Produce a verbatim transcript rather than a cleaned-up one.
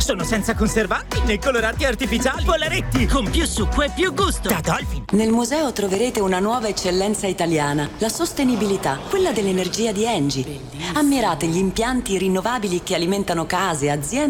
Sono senza conservanti né coloranti artificiali. Polaretti con più succo e più gusto. Da Dolphin. Nel museo troverete una nuova eccellenza italiana, la sostenibilità, quella dell'energia di Engie. Ammirate gli impianti rinnovabili che alimentano case, aziende